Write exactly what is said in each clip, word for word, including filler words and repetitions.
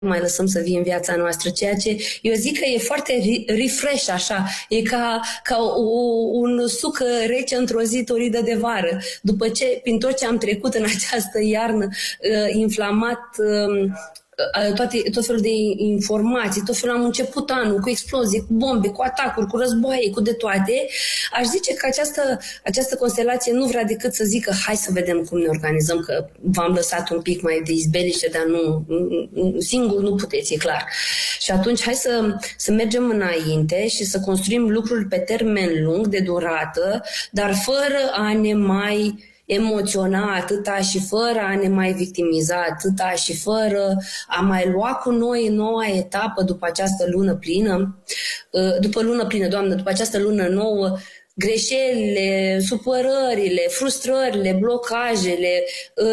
mai lăsăm să vie în viața noastră, ceea ce eu zic că e foarte refresh așa, e ca, ca o, un suc rece într-o zi toridă de vară. După ce, prin tot ce am trecut în această iarnă, inflamat, toate, tot felul de informații, tot felul am început anul cu explozii, cu bombe, cu atacuri, cu războaie, cu de toate, aș zice că această, această constelație nu vrea decât să zică hai să vedem cum ne organizăm, că v-am lăsat un pic mai de izbeliște, dar nu, singur nu puteți, e clar. Și atunci hai să, să mergem înainte și să construim lucruri pe termen lung, de durată, dar fără a ne mai emoționa atâta și fără a ne mai victimiza atâta și fără a mai lua cu noi noua etapă după această lună plină, după lună plină, Doamnă, după această lună nouă, greșelile, supărările, frustrările, blocajele,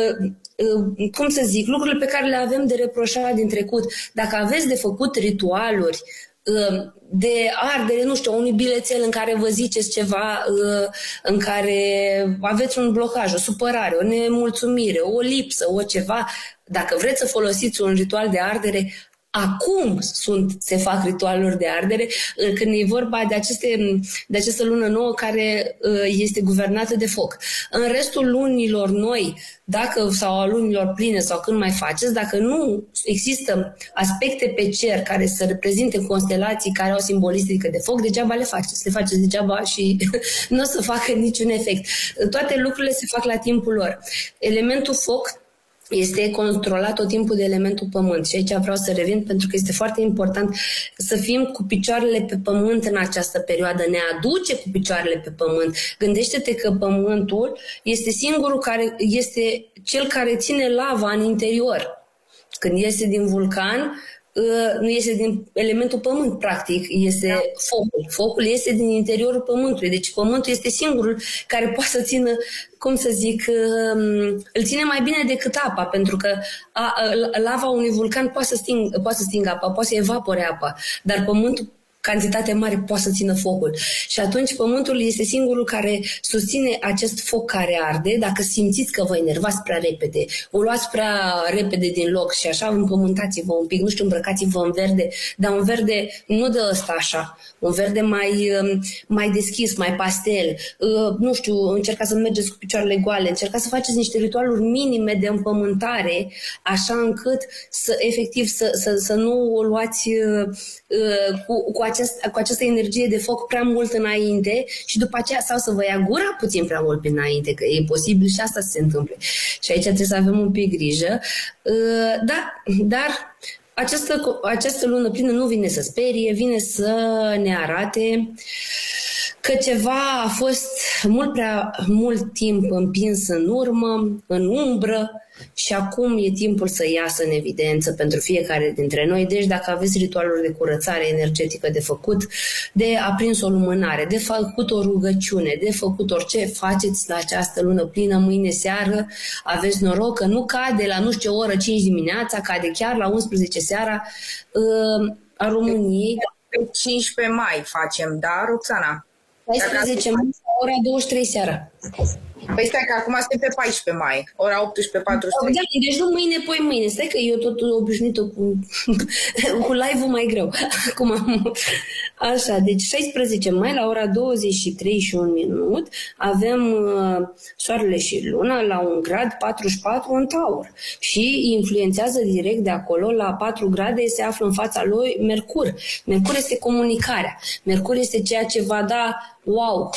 cum să zic, lucrurile pe care le avem de reproșat din trecut. Dacă aveți de făcut ritualuri de ardere, nu știu, unui bilețel în care vă ziceți ceva, în care aveți un blocaj, o supărare, o nemulțumire, o lipsă, o ceva, dacă vreți să folosiți un ritual de ardere, acum sunt, se fac ritualuri de ardere, când e vorba de, aceste, de această lună nouă care este guvernată de foc. În restul lunilor noi, dacă, sau a lunilor pline sau când mai faceți, dacă nu există aspecte pe cer care să reprezinte constelații care au simbolistică de foc, degeaba le faceți. Le faceți degeaba și nu o să facă niciun efect. Toate lucrurile se fac la timpul lor. Elementul foc este controlat tot timpul de elementul pământ și aici vreau să revin pentru că este foarte important să fim cu picioarele pe pământ în această perioadă, ne aduce cu picioarele pe pământ. Gândește-te că pământul este singurul care este cel care ține lava în interior. Când iese din vulcan, nu iese din elementul pământ, practic, este da. focul. Focul iese din interiorul pământului. Deci pământul este singurul care poate să țină, cum să zic, îl ține mai bine decât apa, pentru că lava unui vulcan poate să stingă, poate să stingă apa, poate să evapore apa, dar pământul, cantitate mare, poate să țină focul. Și atunci pământul este singurul care susține acest foc care arde. Dacă simțiți că vă enervați prea repede, o luați prea repede din loc și așa împământați-vă un pic, nu știu, îmbrăcați-vă în verde, dar un verde nu de ăsta așa, un verde mai, mai deschis, mai pastel, nu știu, încercați să mergeți cu picioarele goale, încercați să faceți niște ritualuri minime de împământare, așa încât să, efectiv, să, să, să nu o luați cu, cu, acest, cu această energie de foc prea mult înainte și după aceea, sau să vă ia gura puțin prea mult pe înainte, că e posibil și asta să se întâmple. Și aici trebuie să avem un pic grijă. Da, dar această, această lună plină nu vine să sperie, vine să ne arate că ceva a fost mult prea mult timp împins în urmă, în umbră, și acum e timpul să iasă în evidență pentru fiecare dintre noi. Deci dacă aveți ritualuri de curățare energetică de făcut, de aprins o lumânare, de făcut o rugăciune, de făcut orice faceți la această lună plină, mâine seară, aveți noroc că nu cade la nu știu o oră cinci dimineața, cade chiar la unsprezece seara a României. Pe cincisprezece mai facem, da, Roxana? paisprezece mai, ora douăzeci și trei seara. Păi stai că acum suntem pe paisprezece mai, ora optsprezece patruzeci și trei. Da, deci nu mâine, poi mâine. Stai că eu tot obișnuită cu, cu live-ul mai greu. Acum am... Așa, deci șaisprezece mai la ora douăzeci și trei și un minut avem uh, soarele și luna la un grad patruzeci și patru în Taur și influențează direct de acolo, la patru grade se află în fața lui Mercur. Mercur este comunicarea. Mercur este ceea ce va da wow.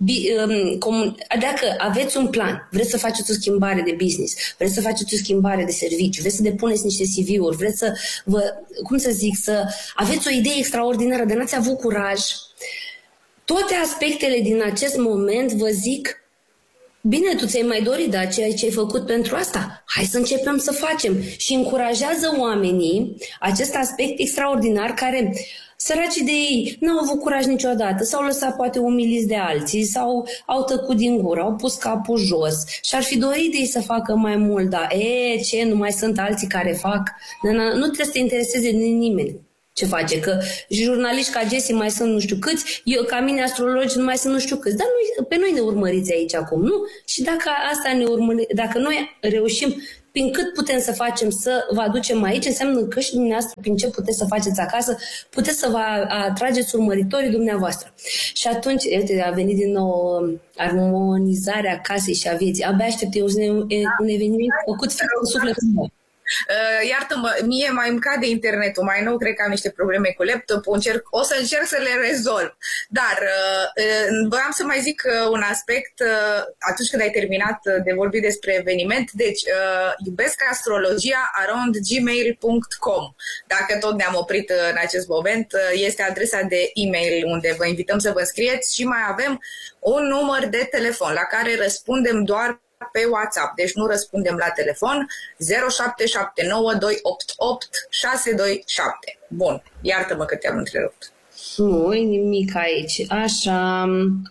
Dacă aveți un plan, vreți să faceți o schimbare de business, vreți să faceți o schimbare de serviciu, vreți să depuneți niște C V-uri, vreți să vă, cum să zic, să aveți o idee extraordinară, dar n-ați avut curaj, toate aspectele din acest moment vă zic, bine, tu ți-ai mai dorit, dar ceea ce ai făcut pentru asta, hai să începem să facem. Și încurajează oamenii acest aspect extraordinar care... Săracii de ei n-au avut curaj niciodată, s-au lăsat poate umiliți de alții sau au tăcut din gură, au pus capul jos și ar fi dorit de ei să facă mai mult, dar e, ce, nu mai sunt alții care fac, nu trebuie să te intereseze de nimeni ce face, că jurnaliști ca Jesse mai sunt nu știu câți, eu ca mine astrologi nu mai sunt nu știu câți, dar noi, pe noi ne urmăriți aici acum, nu? Și dacă asta ne urmări, dacă noi reușim prin cât putem să facem să vă aducem aici, înseamnă că și dumneavoastră, prin ce puteți să faceți acasă, puteți să vă atrageți urmăritorii dumneavoastră. Și atunci, uite, a venit din nou armonizarea casei și a vieții. Abia aștept eu un eveniment făcut în sufletul meu. Uh, iartă-mă, mie mai îmi cade internetul, mai nou cred că am niște probleme cu laptopul, încerc, o să încerc să le rezolv. Dar uh, voiam să mai zic uh, un aspect uh, atunci când ai terminat de vorbit despre eveniment. Deci, uh, iubesc astrologia arond gmail punct com. Dacă tot ne-am oprit uh, în acest moment, uh, este adresa de e-mail unde vă invităm să vă scrieți și mai avem un număr de telefon la care răspundem doar pe WhatsApp, deci nu răspundem la telefon, zero șapte șapte nouă doi opt opt șase doi șapte. Bun, iartă-mă că te-am întrerupt. Nu, e nimic aici. Așa.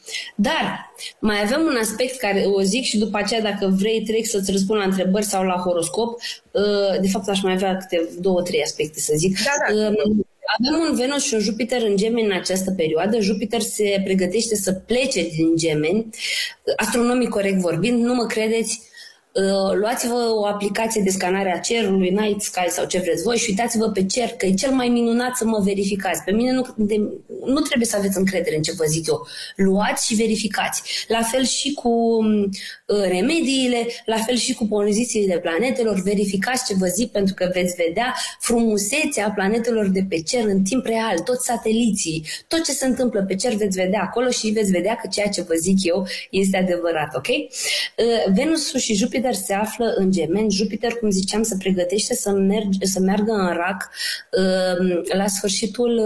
Dar mai avem un aspect care o zic și după aceea, dacă vrei, trec să-ți răspund la întrebări sau la horoscop. De fapt, aș mai avea câte două, trei aspecte să zic. Da, da. Avem un Venus și un Jupiter în Gemeni în această perioadă. Jupiter se pregătește să plece din Gemeni, astronomic corect vorbind, nu mă credeți, luați-vă o aplicație de scanare a cerului, Night Sky sau ce vreți voi și uitați-vă pe cer, că e cel mai minunat să mă verificați. Pe mine nu, de, nu trebuie să aveți încredere în ce vă zic eu. Luați și verificați. La fel și cu uh, remediile, la fel și cu pozițiile planetelor, verificați ce vă zic pentru că veți vedea frumusețea planetelor de pe cer în timp real, toți sateliții, tot ce se întâmplă pe cer veți vedea acolo și veți vedea că ceea ce vă zic eu este adevărat, ok? Uh, Venusul și Jupiter se află în Gemeni. Jupiter, cum ziceam, se pregătește să, merge, să meargă în Rac uh, la sfârșitul,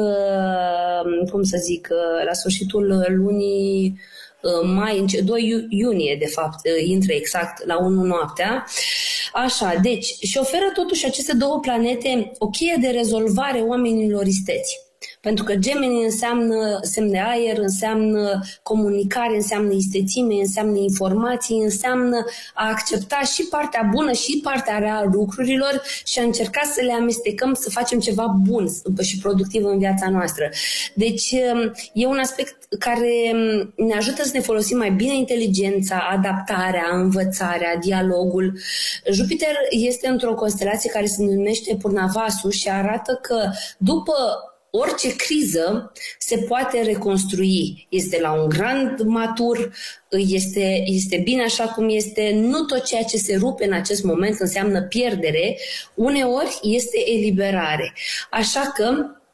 uh, cum să zic, uh, la sfârșitul lunii uh, mai, doi iunie, de fapt, uh, intră exact la unu noaptea. Așa, deci, și oferă totuși aceste două planete o cheie de rezolvare oamenilor isteți. Pentru că Gemeni înseamnă semn de aer, înseamnă comunicare, înseamnă istețime, înseamnă informații, înseamnă a accepta și partea bună și partea rea a lucrurilor și a încerca să le amestecăm, să facem ceva bun și productiv în viața noastră. Deci e un aspect care ne ajută să ne folosim mai bine inteligența, adaptarea, învățarea, dialogul. Jupiter este într-o constelație care se numește Purnavasu și arată că după orice criză se poate reconstrui. Este la un grand matur, este, este bine așa cum este. Nu tot ceea ce se rupe în acest moment înseamnă pierdere. Uneori este eliberare. Așa că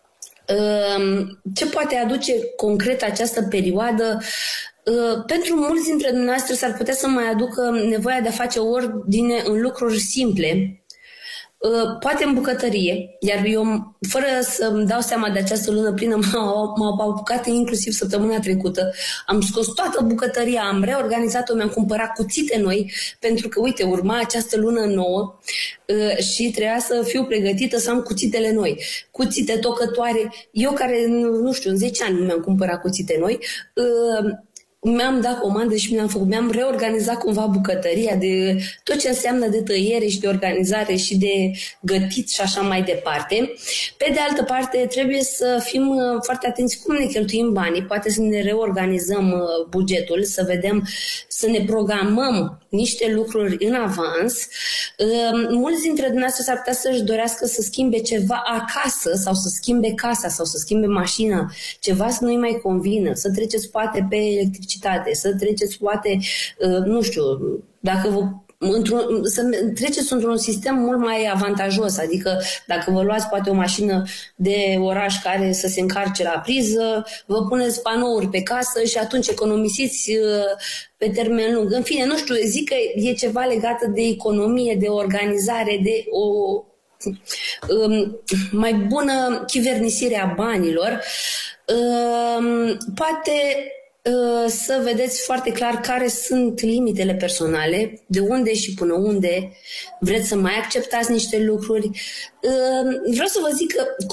ce poate aduce concret această perioadă? Pentru mulți dintre dumneavoastră s-ar putea să mai aducă nevoia de a face ordine în lucruri simple, poate în bucătărie, iar eu, fără să-mi dau seama de această lună plină, m-au apucat inclusiv săptămâna trecută. Am scos toată bucătăria, am reorganizat-o, mi-am cumpărat cuțite noi, pentru că, uite, urma această lună nouă și trebuia să fiu pregătită să am cuțitele noi. Cuțite, tocătoare. Eu care, nu știu, în zece ani mi-am cumpărat cuțite noi, mi-am dat comandă și mi-am făcut, mi-am reorganizat cumva bucătăria de tot ce înseamnă de tăiere și de organizare și de gătit și așa mai departe. Pe de altă parte, trebuie să fim foarte atenți cum ne cheltuim banii, poate să ne reorganizăm bugetul, să vedem, să ne programăm niște lucruri în avans. Mulți dintre dumneavoastră s-ar putea să-și dorească să schimbe ceva acasă sau să schimbe casa sau să schimbe mașina, ceva să nu-i mai convină, să treceți poate pe electricitate, să treceți poate, nu știu, dacă vă într-un, să treceți într-un sistem mult mai avantajos, adică dacă vă luați poate o mașină de oraș care să se încarce la priză, vă puneți panouri pe casă și atunci economisiți pe termen lung. În fine, nu știu, zic că e ceva legat de economie, de organizare, de o um, mai bună chivernisire a banilor. Um, poate să vedeți foarte clar care sunt limitele personale, de unde și până unde vreți să mai acceptați niște lucruri. Vreau să vă zic că cum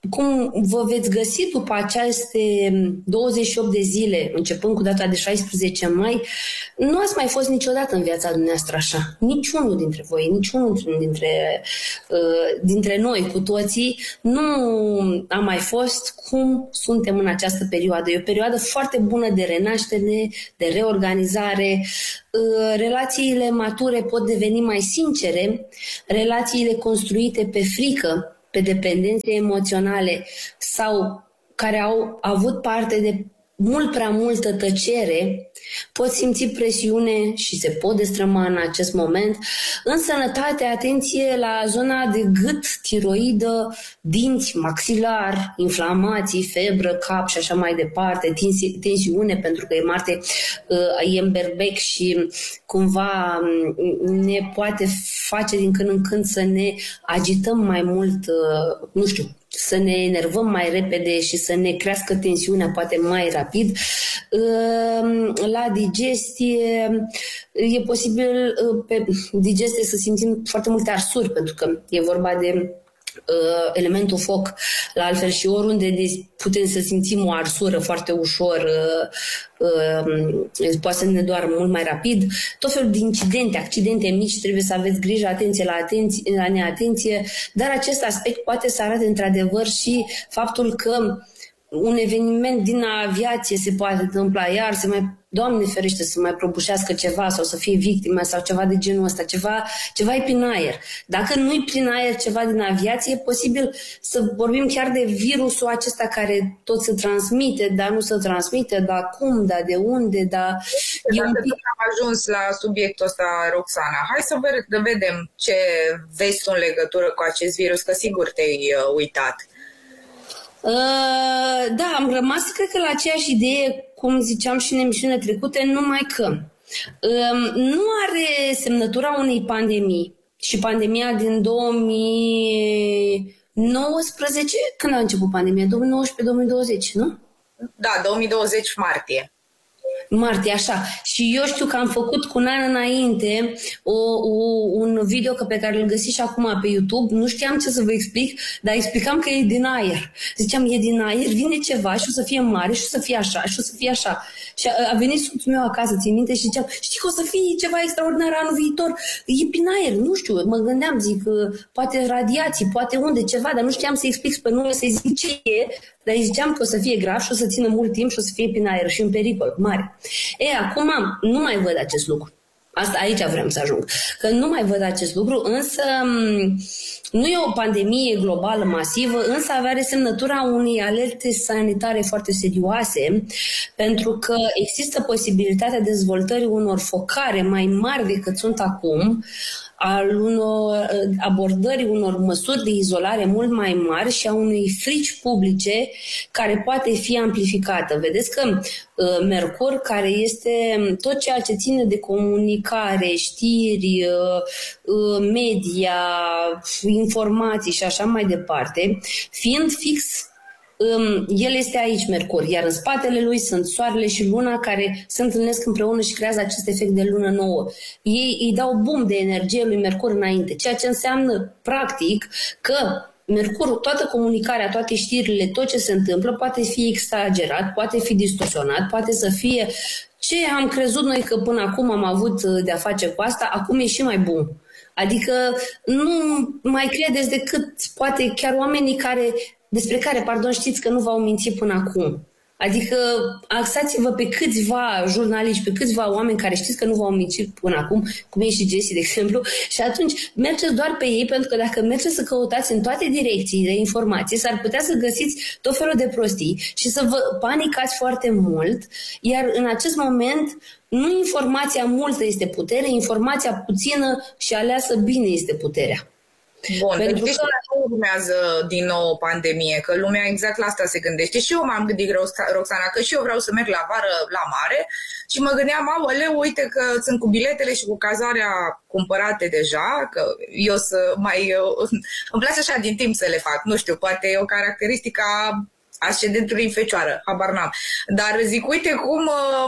cum vă veți găsi după aceste douăzeci și opt de zile, începând cu data de șaisprezece mai, nu ați mai fost niciodată în viața dumneavoastră așa. Niciunul dintre voi, niciunul dintre, dintre noi cu toții nu a mai fost cum suntem în această perioadă. E o perioadă foarte bună de renaștere, de reorganizare. Relațiile mature pot deveni mai sincere, relațiile construite pe frică, pe dependențe emoționale sau care au avut parte de mult prea multă tăcere, pot simți presiune și se pot destrăma în acest moment. În sănătate, atenție la zona de gât, tiroidă, dinți, maxilar, inflamații, febră, cap și așa mai departe, tensi- tensiune, pentru că e Marte, e în berbec și cumva ne poate face din când în când să ne agităm mai mult, nu știu, să ne enervăm mai repede și să ne crească tensiunea poate mai rapid. La digestie e posibil pe digestie să simțim foarte multe arsuri, pentru că e vorba de elementul foc, la altfel și oriunde putem să simțim o arsură foarte ușor, poate să ne doară mult mai rapid. Tot felul de incidente, accidente mici, trebuie să aveți grijă, atenție la, atenție, la neatenție, dar acest aspect poate să arate într-adevăr și faptul că un eveniment din aviație se poate întâmpla iar, se mai, Doamne ferește, să mai prăbușească ceva sau să fie victime sau ceva de genul ăsta, ceva, ceva e prin aer. Dacă nu-i prin aer ceva din aviație, e posibil să vorbim chiar de virusul acesta care tot se transmite, dar nu se transmite, dar cum, dar de unde, dar... Dacă un pic... am ajuns la subiectul ăsta, Roxana, hai să vedem ce vezi în legătură cu acest virus, că sigur te-ai uitat. Uh, da, am rămas, cred că, la aceeași idee, cum ziceam și în emisiunea trecută, numai că uh, nu are semnătura unei pandemii. Și pandemia din două mii nouăsprezece, când a început pandemia? două mii nouăsprezece două mii douăzeci, nu? Da, două mii douăzeci martie. Martie, așa. Și eu știu că am făcut cu un an înainte o, o, un video pe care îl găsiți și acum pe YouTube. Nu știam ce să vă explic, dar explicam că e din aer. Ziceam, e din aer, vine ceva și o să fie mare și o să fie așa și o să fie așa. Și a, a venit soțul meu acasă, țin minte, și ziceam, știi că o să fie ceva extraordinar anul viitor. E prin aer, nu știu, mă gândeam, zic, poate radiații, poate unde, ceva, dar nu știam să explic pe nume, să-i zic ce e. Dar îi ziceam că o să fie grav și o să țină mult timp și o să fie prin aer și un pericol mare. E, acum nu mai văd acest lucru. Asta aici vrem să ajung. Că nu mai văd acest lucru, însă nu e o pandemie globală masivă, însă avea semnătura unei alerte sanitare foarte serioase, pentru că există posibilitatea dezvoltării unor focare mai mari decât sunt acum, al unor abordări, unor măsuri de izolare mult mai mari și a unei frici publice care poate fi amplificată. Vedeți că uh, Mercur, care este tot ceea ce ține de comunicare, știri, uh, media, informații și așa mai departe, fiind fix, el este aici, Mercur, iar în spatele lui sunt Soarele și Luna, care se întâlnesc împreună și creează acest efect de lună nouă. Ei îi dau boom de energie lui Mercur înainte, ceea ce înseamnă practic că Mercur, toată comunicarea, toate știrile, tot ce se întâmplă poate fi exagerat, poate fi distorsionat, poate să fie ce am crezut noi că până acum am avut de-a face cu asta, acum e și mai bun. Adică nu mai credeți decât poate chiar oamenii care despre care, pardon, știți că nu v-au mințit până acum. Adică axați-vă pe câțiva jurnaliști, pe câțiva oameni care știți că nu v-au mințit până acum, cum e și Jessie, de exemplu, și atunci mergeți doar pe ei, pentru că dacă mergeți să căutați în toate direcțiile informații, s-ar putea să găsiți tot felul de prostii și să vă panicați foarte mult, iar în acest moment nu informația multă este putere, informația puțină și aleasă bine este puterea. Bun, pentru că nu urmează din nou o pandemie, că lumea exact la asta se gândește. Și eu m-am gândit, Roxana, că și eu vreau să merg la vară la mare și mă gândeam, aoleu, uite că sunt cu biletele și cu cazarea cumpărate deja, că eu să mai... Îmi place așa din timp să le fac, nu știu, poate e o caracteristică a ascendentului în Fecioară, habar n-am. Dar zic, uite cum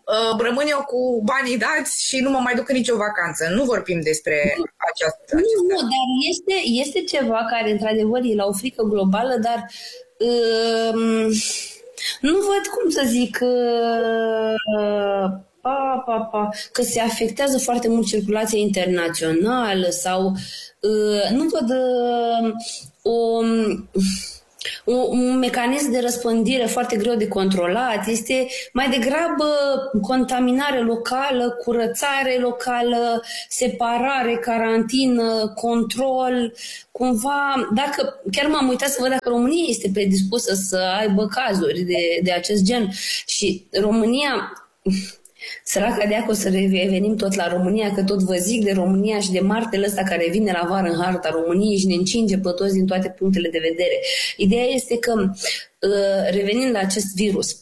rămân eu cu banii dați și nu mă mai duc în nicio vacanță. Nu vorbim despre această... Nu, nu, dar este, este ceva care, într-adevăr, e la o frică globală, dar uh, nu văd cum să zic... Uh, Pa, pa, pa, că se afectează foarte mult circulația internațională sau uh, nu văd uh, o, o, un mecanism de răspândire foarte greu de controlat. Este mai degrabă contaminare locală, curățare locală, separare, carantină, control. Cumva, dacă chiar m-am uitat să văd dacă România este predispusă să aibă cazuri de, de acest gen și România... Săraca de o să revenim tot la România, că tot vă zic de România și de martele ăsta care vine la vară în harta României și ne încinge pe toți din toate punctele de vedere. Ideea este că, revenind la acest virus,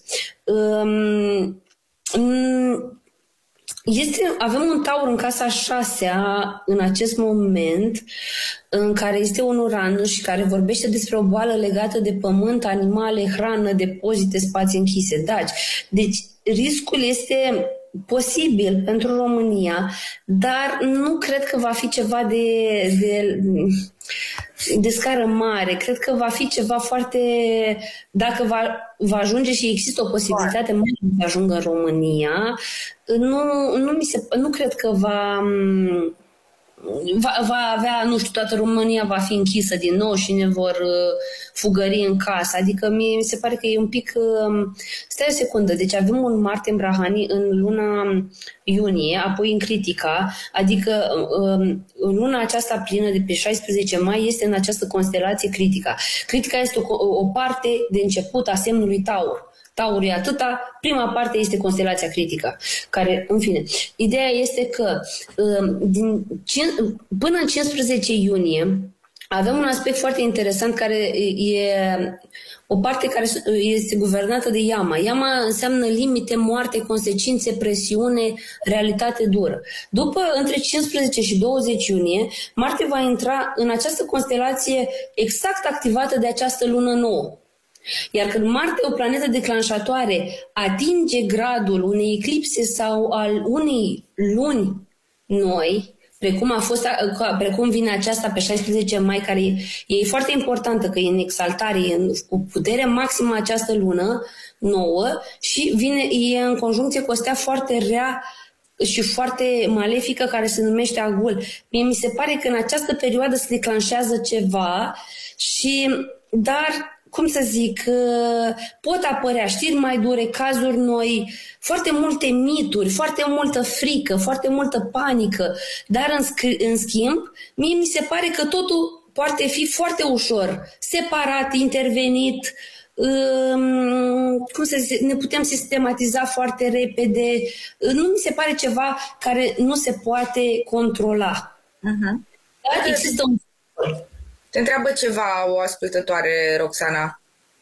este, avem un taur în casa a șasea în acest moment, în care este un uranus și care vorbește despre o boală legată de pământ, animale, hrană, depozite, spații închise. Deci, riscul este posibil pentru România, dar nu cred că va fi ceva de, de, de scară mare. Cred că va fi ceva foarte... Dacă va, va ajunge și există o posibilitate mare să ajungă în România, nu, nu, mi se, nu cred că va... Va, va avea, nu știu, toată România va fi închisă din nou și ne vor uh, fugări în casă. Adică mie mi se pare că e un pic... Uh, stai o secundă, deci avem un Marte în Brahani în luna iunie, apoi în Critica, adică uh, în luna aceasta plină de pe șaisprezece mai este în această constelație Critica. Critica este o, o parte de început a semnului Taur. Taur e atâta, prima parte este constelația Critica, care, în fine, ideea este că din, până în cincisprezece iunie avem un aspect foarte interesant care e o parte care este guvernată de Yama. Yama înseamnă limite, moarte, consecințe, presiune, realitate dură. După, între cincisprezece și douăzeci iunie, Marte va intra în această constelație exact activată de această lună nouă. Iar când Marte, o planetă declanșatoare, atinge gradul unei eclipse sau al unei luni noi, precum, a fost, precum vine aceasta pe șaisprezece mai, care e, e foarte importantă, că e în exaltare, e în, cu putere maximă această lună nouă și vine, e în conjuncție cu o stea foarte rea și foarte malefică care se numește Agul. Mie mi se pare că în această perioadă se declanșează ceva și, dar... cum să zic, pot apărea știri mai dure, cazuri noi, foarte multe mituri, foarte multă frică, foarte multă panică, dar în, în schimb, mie mi se pare că totul poate fi foarte ușor, separat, intervenit, cum să zic, ne putem sistematiza foarte repede, nu mi se pare ceva care nu se poate controla. Uh-huh. Dar există un... Te întreabă ceva o ascultătoare, Roxana.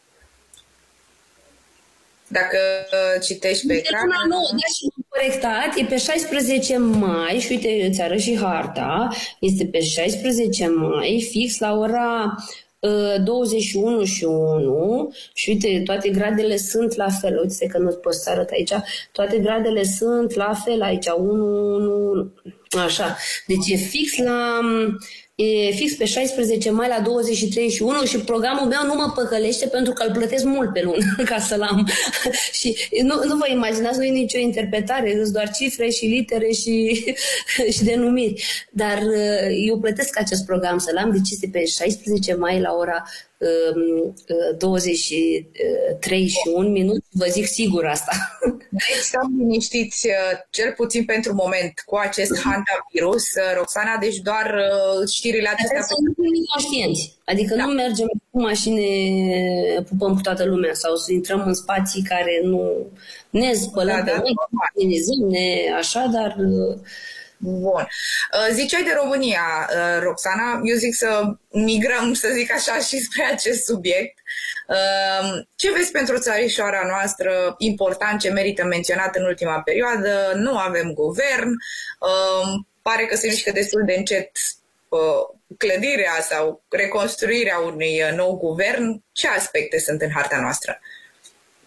Dacă citești pe ecran... Nu, da, și corectat, e pe șaisprezece mai și uite, îți arăt și harta, este pe șaisprezece mai, fix la ora uh, douăzeci și unu și unu și uite, toate gradele sunt la fel, uite că nu-ți pot să arăt aici, toate gradele sunt la fel aici, unu, unu, așa, deci e fix la... E fix pe șaisprezece mai la douăzeci și trei și unu și programul meu nu mă păcălește pentru că îl plătesc mult pe lună ca să-l am. Și nu, nu vă imaginați, nu e nicio interpretare, sunt doar cifre și litere și, și denumiri. Dar eu plătesc acest program să-l am, deci este pe șaisprezece mai la ora douăzeci și trei și un minut, vă zic sigur asta. Deci stăm liniștiți, cel puțin pentru moment, cu acest hantavirus, Roxana, deci doar știrile acestea... Să nu fim conștienți, adică da. Nu mergem cu mașini, pupăm cu toată lumea sau să intrăm în spații care nu ne spălăm da, pe mâini, da, ne așa, dar... Bun. Ziceai de România, Roxana, eu zic să migrăm, să zic așa, și spre acest subiect. Ce vezi pentru țărișoara noastră important, ce merită menționat în ultima perioadă? Nu avem guvern, pare că se mișcă destul de încet clădirea sau reconstruirea unui nou guvern. Ce aspecte sunt în harta noastră?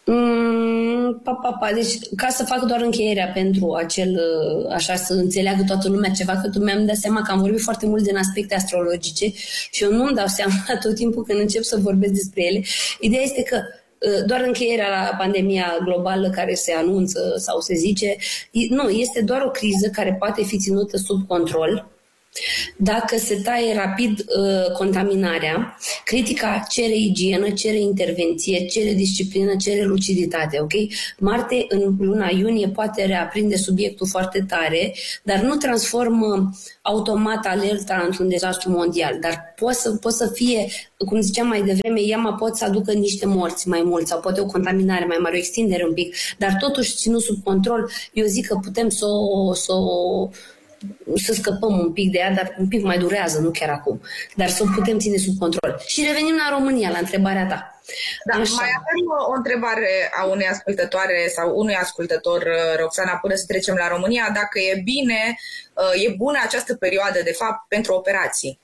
Mm, pa, pa, pa. Deci, ca să fac doar încheierea pentru acel, așa, să înțeleagă toată lumea ceva, că tu mi-am dat seama că am vorbit foarte mult din aspecte astrologice și eu nu-mi dau seama tot timpul când încep să vorbesc despre ele. Ideea este că doar încheierea la pandemia globală care se anunță sau se zice, nu, este doar o criză care poate fi ținută sub control. Dacă se taie rapid uh, contaminarea, critica cere igienă, cere intervenție, cere disciplină, cere luciditate, ok? Marte în luna iunie poate reaprinde subiectul foarte tare, dar nu transformă automat alerta într-un dezastru mondial, dar poate să, poate să fie, cum ziceam mai devreme, Iama pot să aducă niște morți mai mulți sau poate o contaminare mai mare, o extindere un pic, dar totuși ținut sub control, eu zic că putem să o, să o să scăpăm un pic de ea, dar un pic mai durează, nu chiar acum. Dar să o putem ține sub control. Și revenim la România, la întrebarea ta. Da, așa. Mai avem o întrebare a unei ascultătoare sau unui ascultător, Roxana, până să trecem la România. Dacă e bine, e bună această perioadă, de fapt, pentru operații?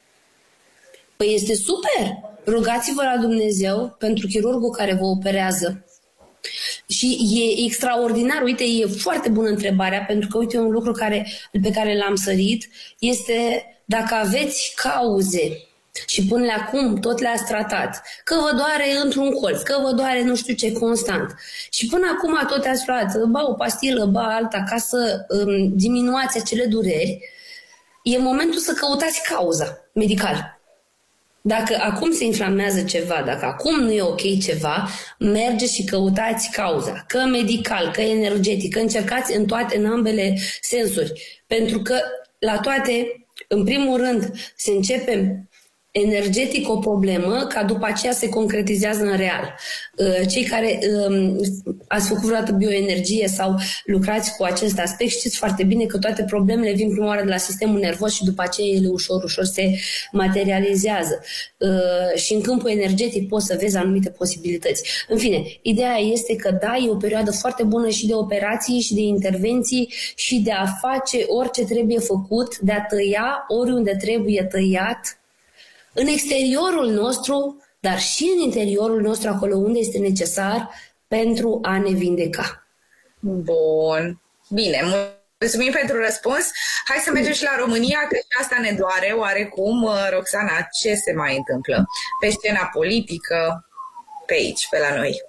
Păi este super! Rugați-vă la Dumnezeu pentru chirurgul care vă operează. Și e extraordinar, uite, e foarte bună întrebarea, pentru că, uite, un lucru care, pe care l-am sărit este dacă aveți cauze și până acum tot le-ați tratat, că vă doare într-un colț, că vă doare nu știu ce constant și până acum tot ați luat, ba o pastilă, ba alta, ca să um, diminuați acele dureri, e momentul să căutați cauza medicală. Dacă acum se inflamează ceva, dacă acum nu e ok ceva, mergeți și căutați cauza, că medical, că energetic, că încercați în toate, în ambele sensuri. Pentru că la toate, în primul rând, se începe energetic o problemă, ca după aceea se concretizează în real. Cei care um, ați făcut vreodată bioenergie sau lucrați cu acest aspect, știți foarte bine că toate problemele vin prima oară de la sistemul nervos și după aceea ele ușor, ușor se materializează. Uh, și în câmpul energetic poți să vezi anumite posibilități. În fine, ideea este că da, e o perioadă foarte bună și de operații și de intervenții și de a face orice trebuie făcut, de a tăia oriunde trebuie tăiat, în exteriorul nostru, dar și în interiorul nostru, acolo unde este necesar, pentru a ne vindeca. Bun. Bine, mulțumim pentru răspuns. Hai să mergem și la România, că și asta ne doare oarecum. Roxana, ce se mai întâmplă pe scena politică, pe aici, pe la noi?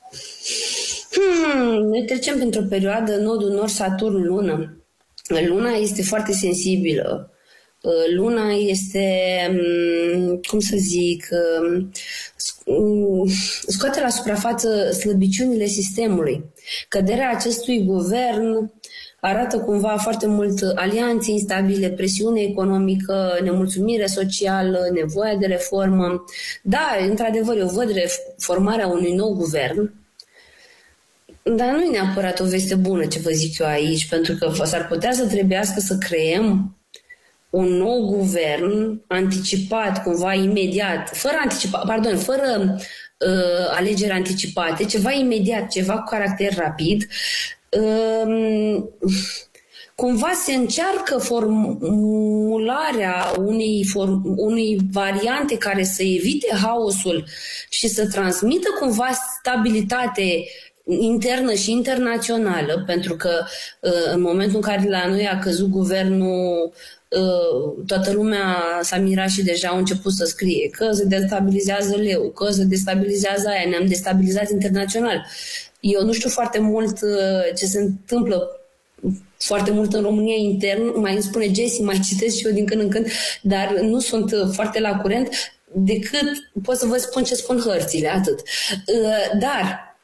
Hmm, ne trecem printr-o perioadă, nodul nord, Saturn, lună. Luna este foarte sensibilă. Luna este, cum să zic, scoate la suprafață slăbiciunile sistemului. Căderea acestui guvern arată cumva foarte mult alianțe instabile, presiune economică, nemulțumire socială, nevoia de reformă. Da, într-adevăr, eu văd formarea unui nou guvern, dar nu e neapărat o veste bună ce vă zic eu aici, pentru că s-ar putea să trebuiască să creăm un nou guvern anticipat, cumva imediat, fără anticipa, pardon, fără uh, alegeri anticipate, ceva imediat, ceva cu caracter rapid. Uh, cumva se încearcă formularea unei, form, unei variante care să evite haosul și să transmită cumva stabilitate internă și internațională, pentru că uh, în momentul în care la noi a căzut guvernul, toată lumea s-a mirat și deja au început să scrie că se destabilizează leu, că se destabilizează aia, ne-am destabilizat internațional. Eu nu știu foarte mult ce se întâmplă foarte mult în România intern, mai îmi spune Jessie, mai citesc și eu din când în când, dar nu sunt foarte la curent, decât pot să vă spun ce spun hărțile, atât. Dar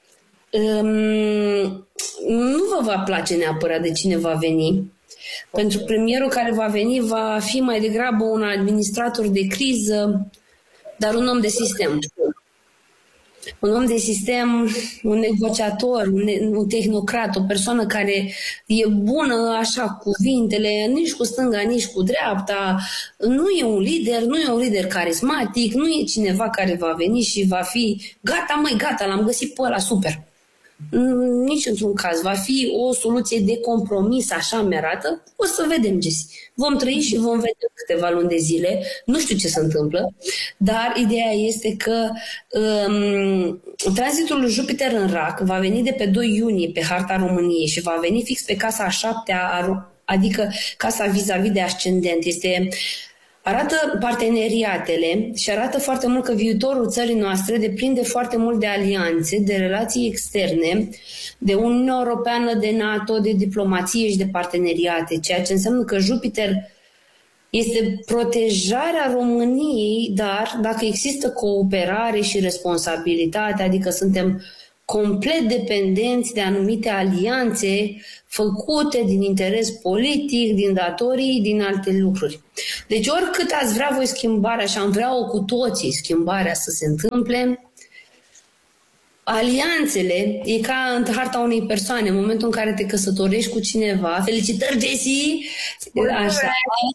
nu vă va place neapărat de cine va veni. Pentru premierul care va veni va fi mai degrabă un administrator de criză, dar un om de sistem. Un om de sistem, un negociator, un, un tehnocrat, o persoană care e bună așa cu cuvintele, nici cu stânga, nici cu dreapta. Nu e un lider, nu e un lider carismatic, nu e cineva care va veni și va fi gata, măi, gata, l-am găsit pe ăla, super. Nici într-un caz. Va fi o soluție de compromis, așa mi-arată. O să vedem, Jessy. Vom trăi și vom vedea câteva luni de zile. Nu știu ce se întâmplă, dar ideea este că um, tranzitul lui Jupiter în Rac va veni de pe doi iunie pe harta României și va veni fix pe casa a șaptea, adică casa vis-a-vis de ascendent. Este... Arată parteneriatele și arată foarte mult că viitorul țării noastre depinde foarte mult de alianțe, de relații externe, de Uniunea Europeană, de NATO, de diplomație și de parteneriate, ceea ce înseamnă că Jupiter este protejarea României, dar dacă există cooperare și responsabilitate, adică suntem complet dependenți de anumite alianțe făcute din interes politic, din datorii, din alte lucruri. Deci oricât ați vrea voi schimbarea și am vrea-o cu toții schimbarea să se întâmple, alianțele e ca în harta unei persoane, în momentul în care te căsătorești cu cineva. Felicitări, Jessy! Așa,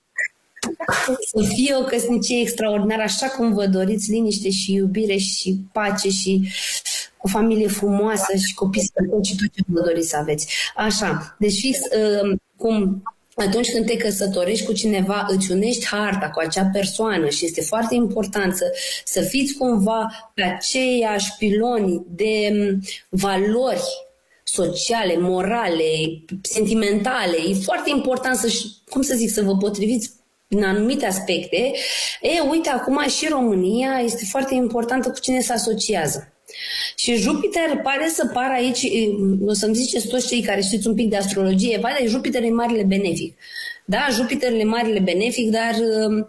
să fie o căsnicie extraordinară, așa cum vă doriți, liniște și iubire și pace și o familie frumoasă și copii sănătoși și tot ce vă doriți să aveți. Așa, deci fix uh, cum atunci când te căsătorești cu cineva, îți unești harta cu acea persoană și este foarte important să, să fiți cumva pe aceiași piloni de valori sociale, morale, sentimentale. E foarte important să, cum să zic, să vă potriviți în anumite aspecte. E, uite, acum și România este foarte importantă cu cine se asociază. Și Jupiter pare să pară aici, o să-mi ziceți toți cei care știți un pic de astrologie, vale, Jupiter e marele benefic. Da, Jupiter e marele benefic, dar uh,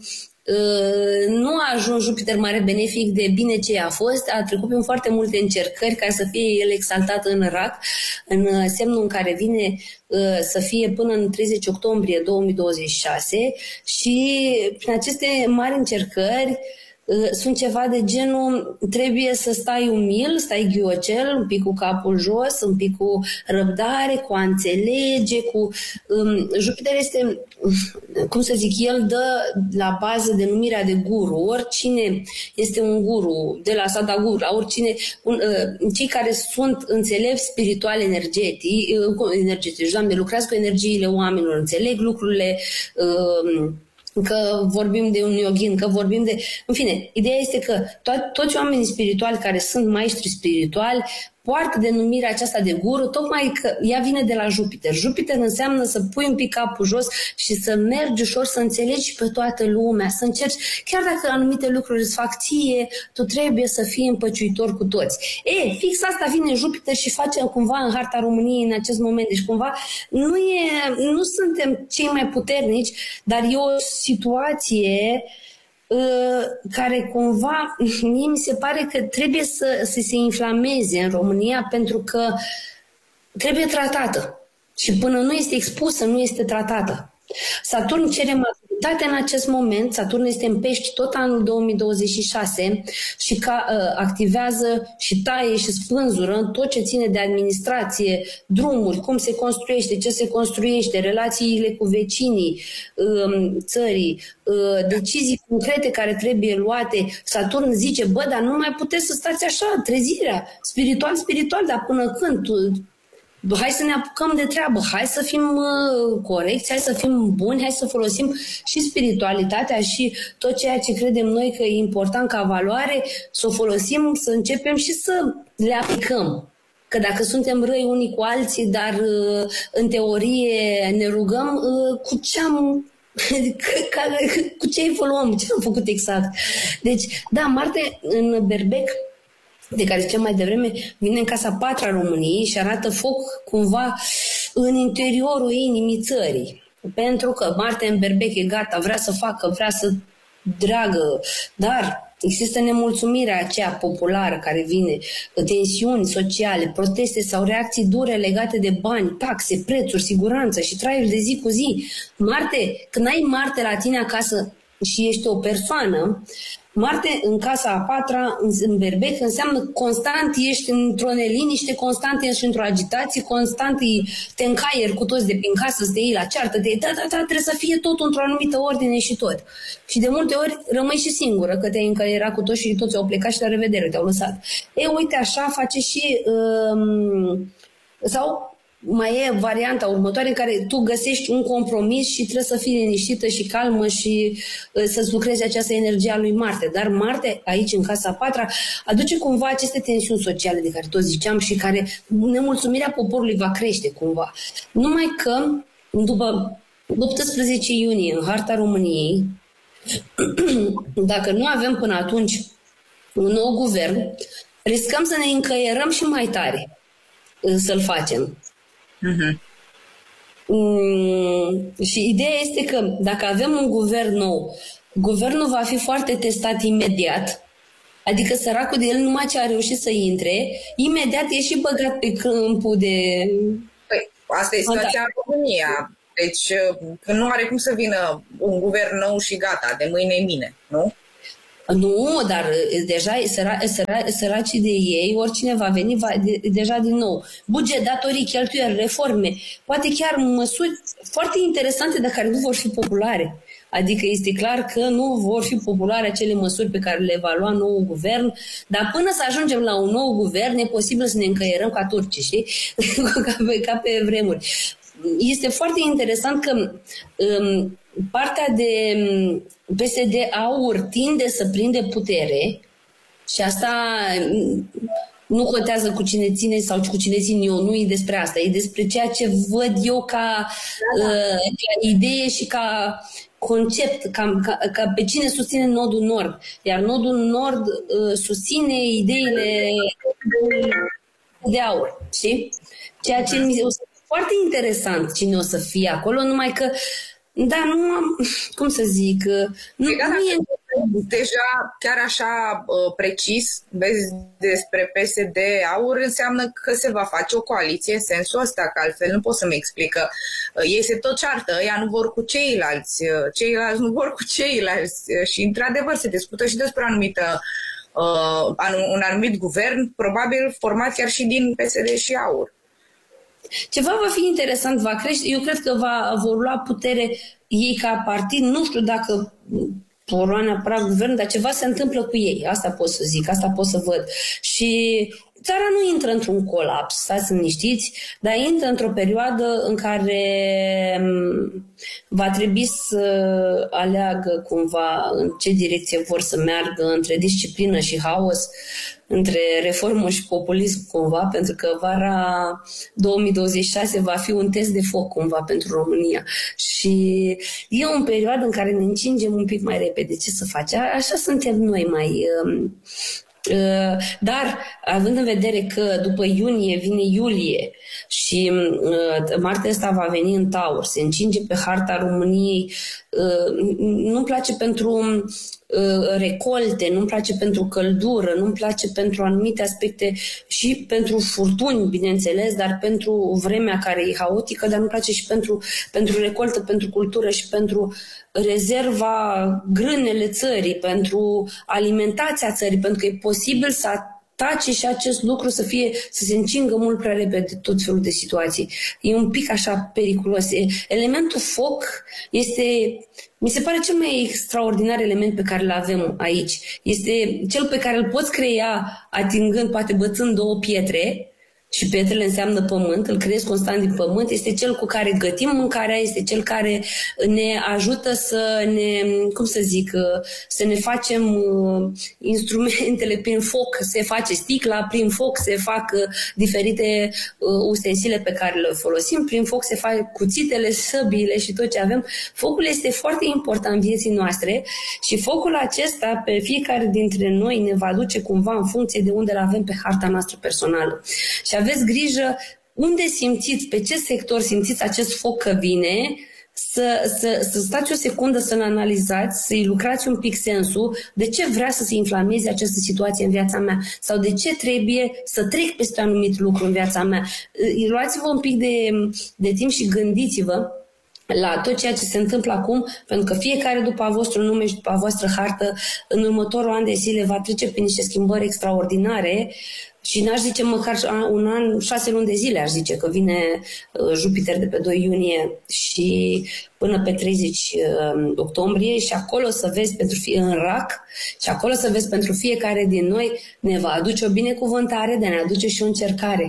uh, nu a ajuns Jupiter mare benefic de bine ce a fost, a trecut prin foarte multe încercări ca să fie el exaltat în Rac, în uh, semnul în care vine uh, să fie până în treizeci octombrie două mii douăzeci și șase și prin aceste mari încercări sunt ceva de genul, trebuie să stai umil, stai ghiocel, un pic cu capul jos, un pic cu răbdare, cu a înțelege, cu... Um, Jupiter este, cum să zic, el dă la bază denumirea de guru. Oricine este un guru, de la Sadhguru, oricine, un, uh, cei care sunt înțelepți spiritual energetic, uh, energetic, Doamne, lucrează cu energiile oamenilor, înțeleg lucrurile... Uh, că vorbim de un yogin, că vorbim de... În fine, ideea este că to- toți oamenii spirituali care sunt maestri spirituali poartă denumirea aceasta de guru, tocmai că ea vine de la Jupiter. Jupiter înseamnă să pui un pic capul jos și să mergi ușor, să înțelegi pe toată lumea, să încerci, chiar dacă anumite lucruri îți fac ție, tu trebuie să fii împăciuitor cu toți. E, fix asta vine Jupiter și face cumva în harta României în acest moment. Deci cumva nu, e, nu suntem cei mai puternici, dar e o situație care cumva, mie mi se pare că trebuie să, să se inflameze în România pentru că trebuie tratată. Și până nu este expusă, nu este tratată. Saturn cere maturitate în acest moment. Saturn este în Pești tot anul două mii douăzeci și șase și ca, uh, activează și taie și spânzură în tot ce ține de administrație, drumuri, cum se construiește, ce se construiește, relațiile cu vecinii uh, țării, uh, decizii concrete care trebuie luate. Saturn zice, bă, dar nu mai puteți să stați așa, trezirea, spiritual, spiritual, dar până când? Tu, hai să ne apucăm de treabă, hai să fim uh, corecți, hai să fim buni, hai să folosim și spiritualitatea și tot ceea ce credem noi că e important ca valoare, să o folosim, să începem și să le aplicăm. Că dacă suntem răi unii cu alții, dar uh, în teorie ne rugăm, uh, cu ce am... cu ce evoluăm, ce am făcut exact. Deci, da, Marte în Berbec, de care ziceam mai devreme, vine în casa patra României și arată foc cumva în interiorul inimii țării. Pentru că Marte în Berbec e gata, vrea să facă, vrea să dragă, dar există nemulțumirea aceea populară care vine, tensiuni sociale, proteste sau reacții dure legate de bani, taxe, prețuri, siguranță și traiul de zi cu zi. Marte, când ai Marte la tine acasă, și ești o persoană, Marte în casa a patra, în berbec, înseamnă constant ești într-o neliniște, constant ești într-o agitație, constant te încaieri cu toți de prin casă, să te iei la ceartă, te da, da, da, trebuie să fie tot într-o anumită ordine și tot. Și de multe ori rămâi și singură, că te-ai încaierat cu toți și toți au plecat și la revedere, te-au lăsat. E, uite, așa face și... Um, sau... Mai e varianta următoare în care tu găsești un compromis și trebuie să fii liniștită și calmă și uh, să-ți lucrezi această energie a lui Marte. Dar Marte, aici în casa a patra, aduce cumva aceste tensiuni sociale de care tot ziceam și care nemulțumirea poporului va crește cumva. Numai că după optsprezece iunie în harta României, dacă nu avem până atunci un nou guvern, riscăm să ne încăierăm și mai tare uh, să-l facem. Uh-huh. Mm, și ideea este că dacă avem un guvern nou, guvernul va fi foarte testat imediat, adică săracul de el numai ce a reușit să intre, imediat e și băgat pe câmpul de... Păi, asta e situația în România. Deci nu are cum să vină un guvern nou și gata, de mâine mine, nu? Nu, dar deja săra, săra, săracii de ei, oricine va veni, va, de, deja din nou. Buget, datorii, cheltuieli, reforme, poate chiar măsuri foarte interesante, dar care nu vor fi populare. Adică este clar că nu vor fi populare acele măsuri pe care le va lua noul guvern, dar până să ajungem la un nou guvern, e posibil să ne încăierăm ca turci, știi? ca, pe, ca pe vremuri. Este foarte interesant că um, partea de P S D-Aur tinde să prinde putere și asta nu contează cu cine ține sau cu cine țin eu, nu e despre asta, e despre ceea ce văd eu ca, da, da. Uh, ca idee și ca concept, ca, ca, ca pe cine susține Nodul Nord. Iar Nodul Nord uh, susține ideile de aur, știi? Ceea ce mi se foarte interesant cine o să fie acolo, numai că da, nu am, cum să zic, nu, da, nu e... Deja chiar așa uh, precis vezi despre P S D-Aur, înseamnă că se va face o coaliție în sensul ăsta, că altfel nu pot să-mi explic că uh, ei se tot ceartă, ăia nu vor cu ceilalți, uh, ceilalți nu vor cu ceilalți uh, și într-adevăr se discută și despre o anumită, uh, un anumit guvern, probabil format chiar și din P S D și Aur. Ceva va fi interesant, va crește. Eu cred că va, vor lua putere ei ca partid. Nu știu dacă vor lua neapărat guvern, dar ceva se întâmplă cu ei. Asta pot să zic, asta pot să văd. Și țara nu intră într-un colaps, stați liniștiți, dar intră într-o perioadă în care va trebui să aleagă cumva în ce direcție vor să meargă, între disciplină și haos, între reformă și populism cumva, pentru că vara două mii douăzeci și șase va fi un test de foc cumva pentru România. Și e o perioadă în care ne încingem un pic mai repede. Ce să faci? Așa suntem noi mai... Um, Dar, având în vedere că după iunie vine iulie și uh, Marte ăsta va veni în Taur, se încinge pe harta României, uh, nu-mi place pentru uh, recolte, nu-mi place pentru căldură, nu-mi place pentru anumite aspecte și pentru furtuni, bineînțeles, dar pentru vremea care e haotică, dar nu-mi place și pentru, pentru recoltă, pentru cultură și pentru rezerva, grânele țării, pentru alimentația țării, pentru că e posibil să atace și acest lucru să fie, să se încingă mult prea repede tot felul de situații. E un pic așa periculos. Elementul foc este, mi se pare cel mai extraordinar element pe care îl avem aici. Este cel pe care îl poți crea atingând, poate bățând două pietre, și pietrele înseamnă pământ, îl creezi constant din pământ, este cel cu care gătim mâncarea, este cel care ne ajută să ne, cum să zic, să ne facem instrumentele prin foc, se face sticla, prin foc se fac diferite ustensile pe care le folosim, prin foc se fac cuțitele, săbiile și tot ce avem. Focul este foarte important în vieții noastre și focul acesta pe fiecare dintre noi ne va duce cumva în funcție de unde îl avem pe harta noastră personală. Și aveți grijă unde simțiți, pe ce sector simțiți acest foc că vine, să, să, să stați o secundă să-l analizați, să-i lucrați un pic sensul, de ce vrea să se inflameze această situație în viața mea sau de ce trebuie să trec peste anumit lucru în viața mea. Luați-vă un pic de, de timp și gândiți-vă la tot ceea ce se întâmplă acum, pentru că fiecare după a vostru nume și după a voastră hartă, în următorul an de zile va trece prin niște schimbări extraordinare și n-aș zice măcar un an, șase luni de zile, aș zice că vine Jupiter de pe doi iunie și până pe treizeci octombrie și acolo să vezi pentru fie în rac și acolo să vezi pentru fiecare din noi ne va aduce o binecuvântare, de a ne aduce și o încercare.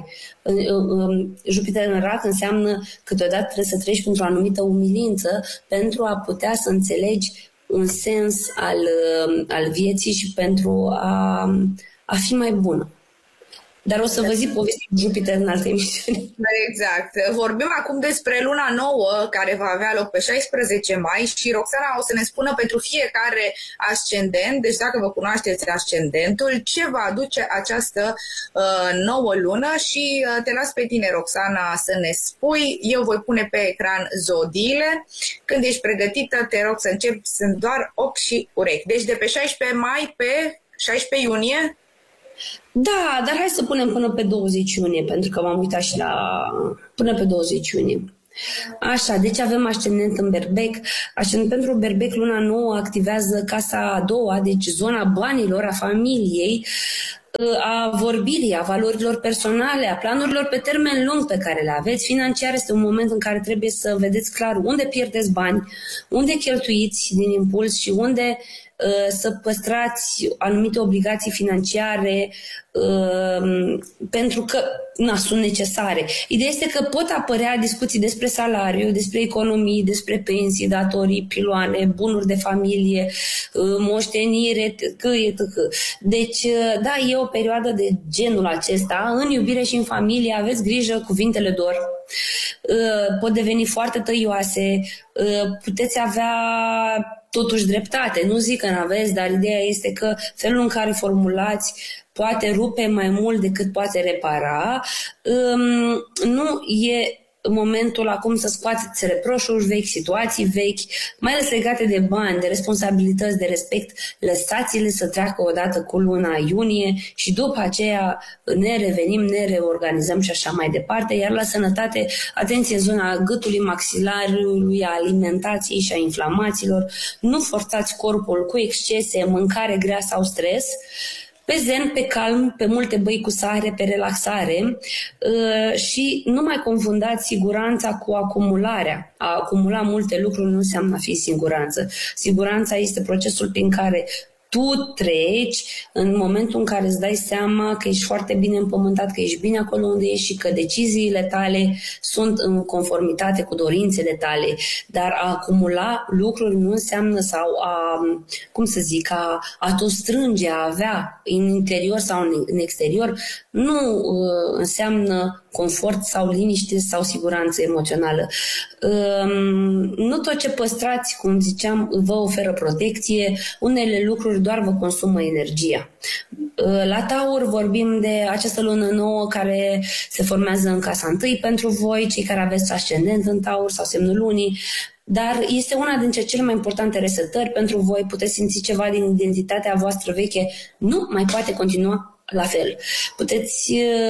Jupiter în rac înseamnă câteodată trebuie să treci printr-o anumită umilință pentru a putea să înțelegi un sens al, al vieții și pentru a, a fi mai bună. Dar o să vă zic povestea cu Jupiter în alte emisiuni. Exact. Vorbim acum despre luna nouă, care va avea loc pe șaisprezece mai și Roxana o să ne spună pentru fiecare ascendent, deci dacă vă cunoașteți ascendentul, ce va aduce această uh, nouă lună și uh, te las pe tine, Roxana, să ne spui. Eu voi pune pe ecran zodiile. Când ești pregătită, te rog să începi. Sunt doar ochi și urechi. Deci de pe șaisprezece mai pe șaisprezece iunie? Da, dar hai să punem până pe douăzeci iunie, pentru că m-am uitat și la... până pe douăzeci iunie. Așa, deci avem ascendent în Berbec. Ascendent pentru Berbec, luna nouă activează casa a doua, deci zona banilor, a familiei, a vorbirii, a valorilor personale, a planurilor pe termen lung pe care le aveți. Financiar este un moment în care trebuie să vedeți clar unde pierdeți bani, unde cheltuiți din impuls și unde să păstrați anumite obligații financiare uh, pentru că na, sunt necesare. Ideea este că pot apărea discuții despre salariu, despre economii, despre pensii, datorii, piloane, bunuri de familie, uh, moștenire, tăcâie, tăcâ. Deci, uh, da, e o perioadă de genul acesta. În iubire și în familie aveți grijă, cuvintele dor. Uh, pot deveni foarte tăioase, uh, puteți avea totuși dreptate. Nu zic că n-aveți, dar ideea este că felul în care formulați poate rupe mai mult decât poate repara. Nu e momentul acum să scoateți reproșuri vechi, situații vechi, mai ales legate de bani, de responsabilități, de respect. Lăsați-le să treacă odată cu luna iunie și după aceea ne revenim, ne reorganizăm și așa mai departe. Iar la sănătate, atenție, zona gâtului, maxilarului, a alimentației și a inflamațiilor. Nu forțați corpul cu excese, mâncare grea sau stres. Pe zen, pe calm, pe multe băi cu sare, pe relaxare și nu mai confundați siguranța cu acumularea. A acumula multe lucruri nu înseamnă a fi siguranță. Siguranța este procesul prin care tu treci în momentul în care îți dai seama că ești foarte bine împământat, că ești bine acolo unde ești și că deciziile tale sunt în conformitate cu dorințele tale. Dar a acumula lucruri nu înseamnă sau a, cum să zic, a, a tot strânge, a avea în interior sau în, în exterior, nu uh, înseamnă confort sau liniște sau siguranță emoțională. Nu tot ce păstrați, cum ziceam, vă oferă protecție, unele lucruri doar vă consumă energia. La Taur vorbim de această lună nouă care se formează în casa întâi pentru voi, cei care aveți ascendent în Taur sau semnul lunii, dar este una dintre cele mai importante resetări pentru voi. Puteți simți ceva din identitatea voastră veche, nu mai poate continua la fel. Puteți,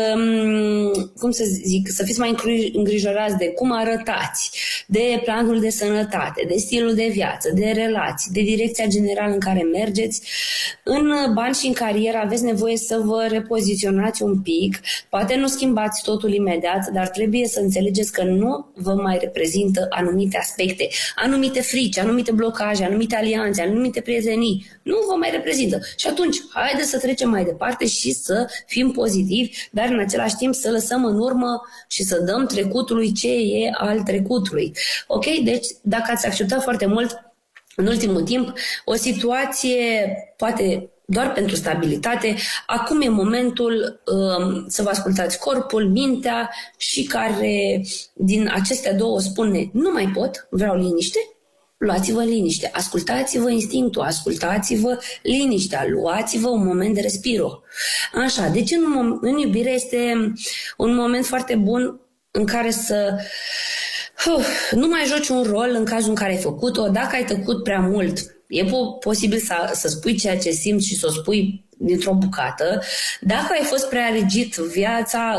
cum să zic, să fiți mai îngrijorați de cum arătați, de planul de sănătate, de stilul de viață, de relații, de direcția generală în care mergeți. În bani și în carieră aveți nevoie să vă repoziționați un pic. Poate nu schimbați totul imediat, dar trebuie să înțelegeți că nu vă mai reprezintă anumite aspecte, anumite frici, anumite blocaje, anumite alianțe, anumite prietenii. Nu vă mai reprezintă. Și atunci, haideți să trecem mai departe și să fim pozitivi, dar în același timp să lăsăm în urmă și să dăm trecutului ce e al trecutului. Ok? Deci, dacă ați acceptat foarte mult în ultimul timp o situație, poate doar pentru stabilitate, acum e momentul um, să vă ascultați corpul, mintea și care din acestea două spune nu mai pot, vreau liniște. Luați-vă liniște, ascultați-vă instinctul, ascultați-vă liniștea, luați-vă un moment de respiro. Așa, deci în, în iubire este un moment foarte bun în care să uh, nu mai joci un rol în cazul în care ai făcut-o. Dacă ai tăcut prea mult, e po- posibil să, să spui ceea ce simți și să o spui dintr-o bucată. Dacă ai fost prea rigid, viața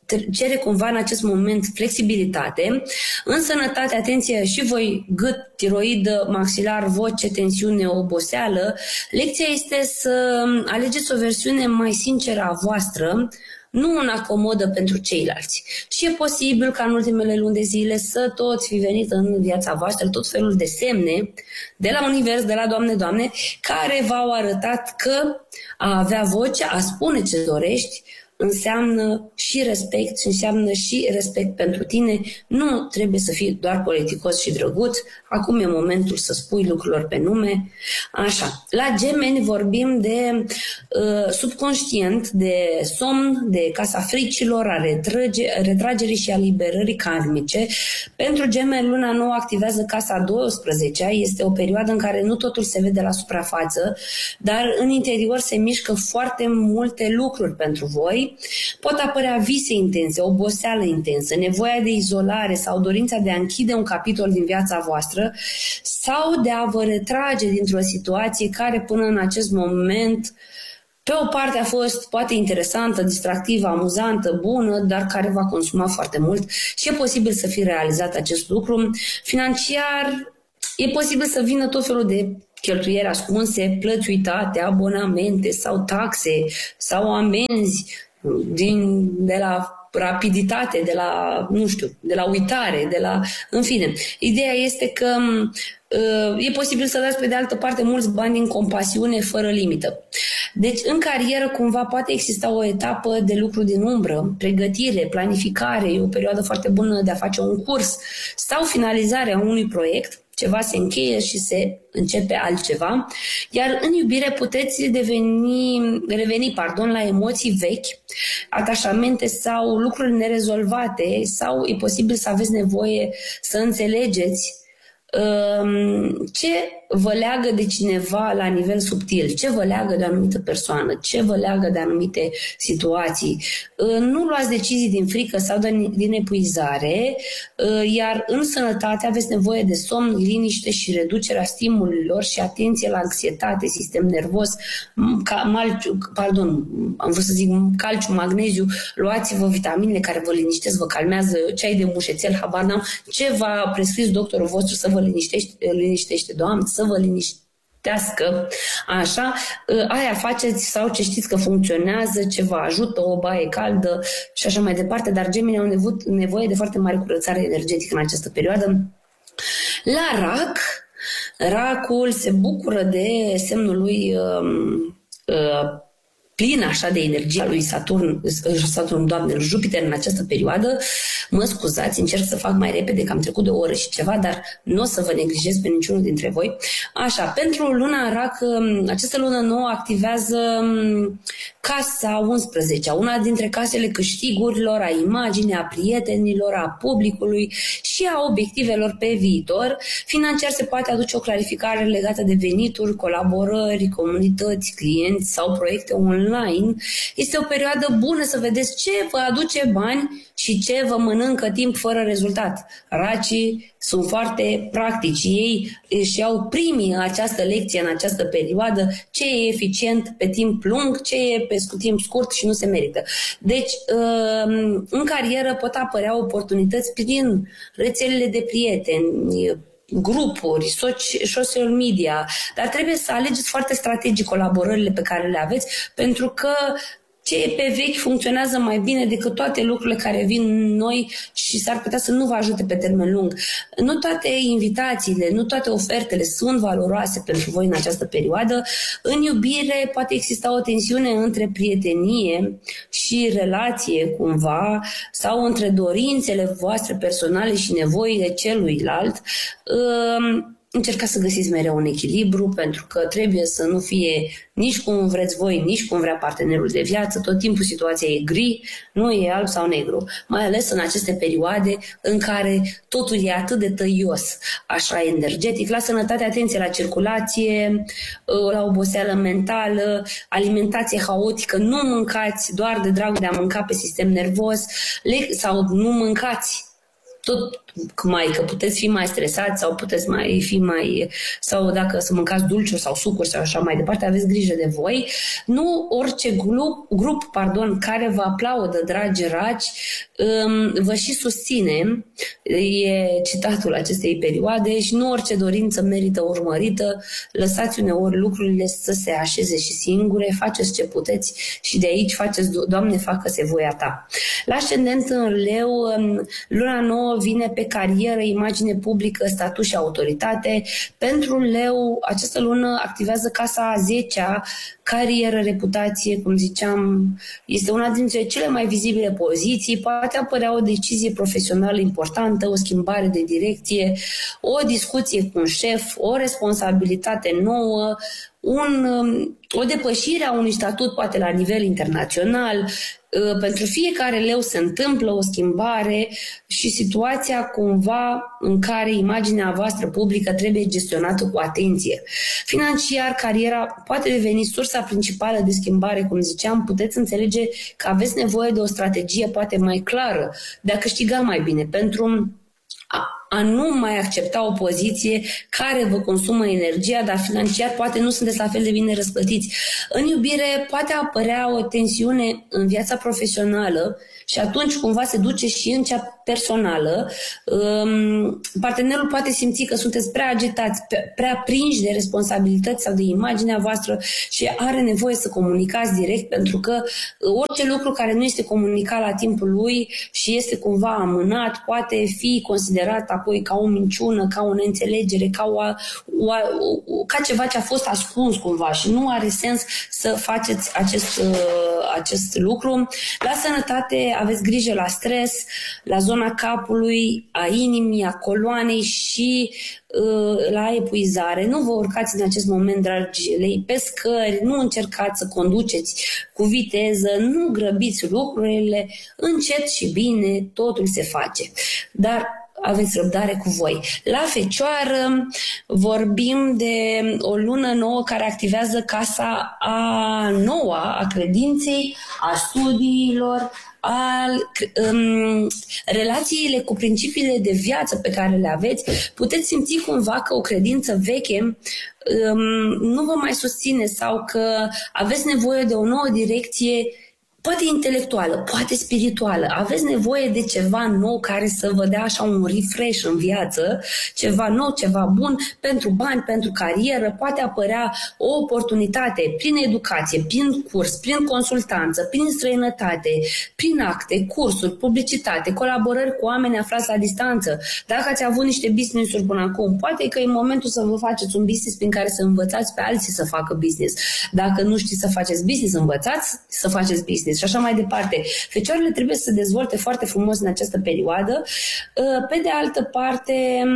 cere cumva în acest moment flexibilitate. În sănătate, atenție, și voi, gât, tiroidă, maxilar, voce, tensiune, oboseală. Lecția este să alegeți o versiune mai sinceră a voastră, nu una comodă pentru ceilalți. Și e posibil ca în ultimele luni de zile să tot fi venit în viața voastră tot felul de semne de la univers, de la Doamne, Doamne, care v-au arătat că a avea voce, a spune ce dorești, înseamnă și respect și înseamnă și respect pentru tine. Nu trebuie să fii doar politicos și drăguț. Acum e momentul să spui lucrurilor pe nume. Așa. La Gemeni vorbim de uh, subconștient, de somn, de casa fricilor, a retrage, retragerii și a liberării karmice. Pentru Gemeni, luna nouă activează casa a douăsprezecea. Este o perioadă în care nu totul se vede la suprafață, dar în interior se mișcă foarte multe lucruri pentru voi. Pot apărea vise intense, oboseală intensă, nevoia de izolare sau dorința de a închide un capitol din viața voastră sau de a vă retrage dintr-o situație care până în acest moment pe o parte a fost poate interesantă, distractivă, amuzantă, bună, dar care va consuma foarte mult și e posibil să fie realizat acest lucru. Financiar e posibil să vină tot felul de cheltuieli ascunse, plăți uitate, abonamente sau taxe sau amenzi din, de la rapiditate, de la, nu știu, de la uitare, de la, în fine. Ideea este că uh, e posibil să dați pe de altă parte mulți bani din compasiune fără limită. Deci în carieră cumva poate exista o etapă de lucru din umbră, pregătire, planificare, e o perioadă foarte bună de a face un curs sau finalizarea unui proiect. Ceva se încheie și se începe altceva, iar în iubire puteți deveni, reveni pardon, la emoții vechi, atașamente sau lucruri nerezolvate sau e posibil să aveți nevoie să înțelegeți um, ce vă leagă de cineva la nivel subtil, ce vă leagă de o anumită persoană, ce vă leagă de anumite situații. Nu luați decizii din frică sau din epuizare, iar în sănătate aveți nevoie de somn, liniște și reducerea stimulilor și atenție la anxietate, sistem nervos, mal, pardon, am vrut să zic calciu, magneziu, luați-vă vitaminele care vă liniștesc, vă calmează, ceai de mușețel, habar n-am, ce v-a prescris doctorul vostru să vă liniștește, liniștește, Doamne, să vă liniștească, așa, aia faceți sau ce știți că funcționează, ce vă ajută, o baie caldă și așa mai departe, dar gemenii au nevoie de foarte mare curățare energetică în această perioadă. La rac, racul se bucură de semnul lui um, uh, plin așa de energia lui Saturn, Saturn, Doamne, Jupiter în această perioadă. Mă scuzați, încerc să fac mai repede, că am trecut de o oră și ceva, dar nu o să vă neglijez pe niciunul dintre voi. Așa, pentru luna Rac, această lună nouă activează casa unsprezecea, una dintre casele câștigurilor, a imaginii, a prietenilor, a publicului și a obiectivelor pe viitor. Financiar se poate aduce o clarificare legată de venituri, colaborări, comunități, clienți sau proiecte online. Este o perioadă bună să vedeți ce vă aduce bani și ce vă mănâncă timp fără rezultat. Racii sunt foarte practici. Ei își iau primii această lecție în această perioadă, ce e eficient pe timp lung, ce e pe timp scurt și nu se merită. Deci, în carieră pot apărea oportunități prin rețelele de prieteni, grupuri, social media, dar trebuie să alegeți foarte strategic colaborările pe care le aveți, pentru că ce e pe vechi funcționează mai bine decât toate lucrurile care vin noi și s-ar putea să nu vă ajute pe termen lung. Nu toate invitațiile, nu toate ofertele sunt valoroase pentru voi în această perioadă. În iubire poate exista o tensiune între prietenie și relație cumva sau între dorințele voastre personale și nevoile celuilalt. Încercați să găsiți mereu un echilibru, pentru că trebuie să nu fie nici cum vreți voi, nici cum vrea partenerul de viață. Tot timpul situația e gri, nu e alb sau negru. Mai ales în aceste perioade în care totul e atât de tăios, așa energetic. La sănătate, atenție la circulație, la oboseală mentală, alimentație haotică. Nu mâncați doar de dragul de a mânca pe sistem nervos sau nu mâncați tot mai că puteți fi mai stresați sau puteți mai fi mai, sau dacă să mâncați dulciuri sau sucuri sau așa mai departe, aveți grijă de voi. Nu orice grup, grup pardon, care vă aplaudă, dragi raci, vă și susține, e citatul acestei perioade, și nu orice dorință merită urmărită. Lăsați uneori lucrurile să se așeze și singure, faceți ce puteți și de aici faceți, Doamne, facă-se voia ta. La ascendent în Leu, luna nouă vine pe carieră, imagine publică, statut și autoritate. Pentru Leu, această lună activează casa a zecea, carieră, reputație, cum ziceam, este una dintre cele mai vizibile poziții. Poate apărea o decizie profesională importantă, o schimbare de direcție, o discuție cu un șef, o responsabilitate nouă, un, o depășire a unui statut poate la nivel internațional. Pentru fiecare leu se întâmplă o schimbare și situația cumva în care imaginea voastră publică trebuie gestionată cu atenție. Financiar, cariera poate deveni sursa principală de schimbare, cum ziceam, puteți înțelege că aveți nevoie de o strategie poate mai clară, de a câștiga mai bine, pentru a, a nu mai accepta o poziție care vă consumă energia, dar financiar poate nu sunteți la fel de bine răsplătiți. În iubire poate apărea o tensiune în viața profesională și atunci cumva se duce și în cea personală. Partenerul poate simți că sunteți prea agitați, prea prinși de responsabilități sau de imaginea voastră și are nevoie să comunicați direct, pentru că orice lucru care nu este comunicat la timpul lui și este cumva amânat poate fi considerat apoi ca o minciună, ca o neînțelegere, ca, o, o, ca ceva ce a fost ascuns cumva și nu are sens să faceți acest, acest lucru. La sănătate aveți grijă la stres, la zona capului, a inimii, a coloanei și uh, la epuizare. Nu vă urcați în acest moment, dragi lei, pe scări, nu încercați să conduceți cu viteză, nu grăbiți lucrurile, încet și bine, totul se face. Dar aveți răbdare cu voi. La Fecioară vorbim de o lună nouă care activează casa a noua, a credinței, a studiilor, al um, relațiile cu principiile de viață pe care le aveți. Puteți simți cumva că o credință veche um, nu vă mai susține sau că aveți nevoie de o nouă direcție, poate intelectuală, poate spirituală. Aveți nevoie de ceva nou care să vă dea așa un refresh în viață, ceva nou, ceva bun pentru bani, pentru carieră. Poate apărea o oportunitate prin educație, prin curs, prin consultanță, prin străinătate, prin acte, cursuri, publicitate, colaborări cu oameni aflați la distanță. Dacă ați avut niște business-uri până acum, poate că e momentul să vă faceți un business prin care să învățați pe alții să facă business. Dacă nu știți să faceți business, învățați să faceți business. Și așa mai departe. Fecioarele trebuie să se dezvolte foarte frumos în această perioadă. Pe de altă parte,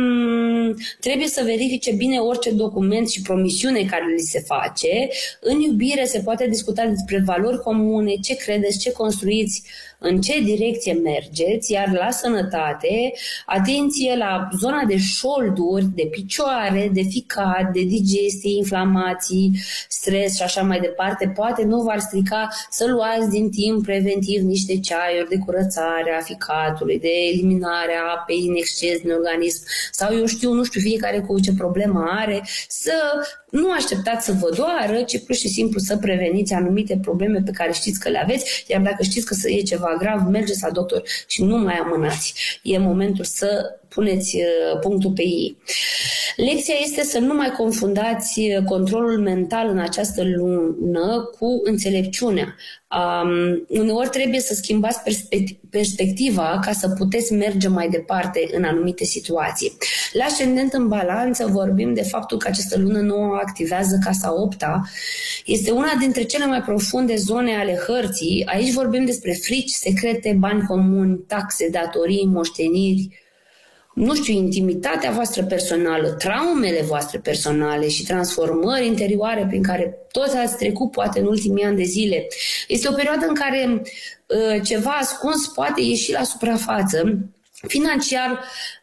trebuie să verifice bine orice document și promisiune care li se face. În iubire se poate discuta despre valori comune, ce credeți, ce construiți, în ce direcție mergeți, iar la sănătate, atenție la zona de șolduri, de picioare, de ficat, de digestie, inflamații, stres și așa mai departe. Poate nu v-ar strica să luați din timp preventiv niște ceaiuri de curățare a ficatului, de eliminare a apei în exces din organism, sau eu știu, nu știu, fiecare cu ce problemă are, să nu așteptați să vă doară, ci pur și simplu să preveniți anumite probleme pe care știți că le aveți, iar dacă știți că e ceva grav, mergeți la doctor și nu mai amânați. E momentul să puneți punctul pe ei. Lecția este să nu mai confundați controlul mental în această lună cu înțelepciunea. Um, uneori trebuie să schimbați perspectiva ca să puteți merge mai departe în anumite situații. La ascendent în balanță vorbim de faptul că această lună nouă activează casa opta. Este una dintre cele mai profunde zone ale hărții. Aici vorbim despre frici, secrete, bani comuni, taxe, datorii, moșteniri, nu știu, intimitatea voastră personală, traumele voastre personale și transformări interioare prin care toți ați trecut poate în ultimii ani de zile. Este o perioadă în care uh, ceva ascuns poate ieși la suprafață. Financiar